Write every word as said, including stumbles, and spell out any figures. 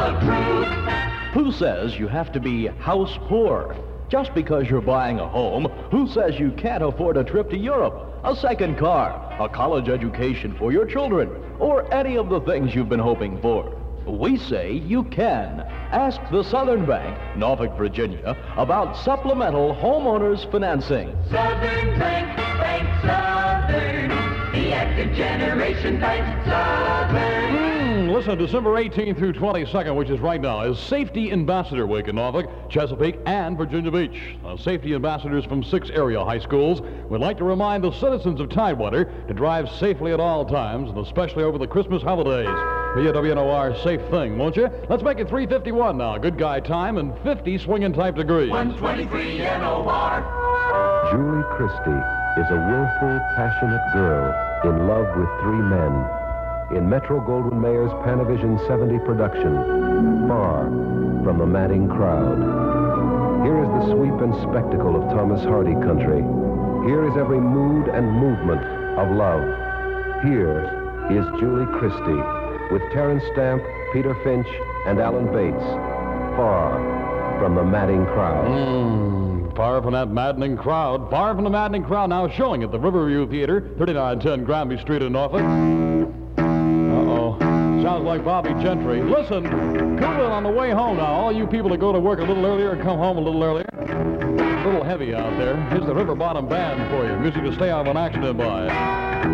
the truth. Who says you have to be house poor? Just because you're buying a home, who says you can't afford a trip to Europe, a second car, a college education for your children, or any of the things you've been hoping for? We say you can. Ask the Southern Bank, Norfolk, Virginia, about supplemental homeowners financing. Southern Bank, Bank Southern, the active generation Bank Southern. Mm, listen, December eighteenth through twenty-second, which is right now, is Safety Ambassador Week in Norfolk, Chesapeake, and Virginia Beach. Now, safety ambassadors from six area high schools would like to remind the citizens of Tidewater to drive safely at all times, and especially over the Christmas holidays. Be a W N O R safe thing, won't you? Let's make it three fifty-one now. Good guy time and fifty swinging type degrees. one twenty-three N O R. Julie Christie is a willful, passionate girl in love with three men. In Metro-Goldwyn-Mayer's Panavision seventy production, Far from the Madding Crowd. Here is the sweep and spectacle of Thomas Hardy country. Here is every mood and movement of love. Here is Julie Christie, with Terence Stamp, Peter Finch, and Alan Bates. Far from the Madding Crowd. Mm, far from that maddening crowd. Far from the maddening crowd now showing at the Riverview Theater, thirty-nine ten Granby Street in Norfolk. Uh-oh. Sounds like Bobby Gentry. Listen, cool it on the way home now. All you people that go to work a little earlier and come home a little earlier. A little heavy out there. Here's the River Bottom Band for you. Music to stay out of an accident by.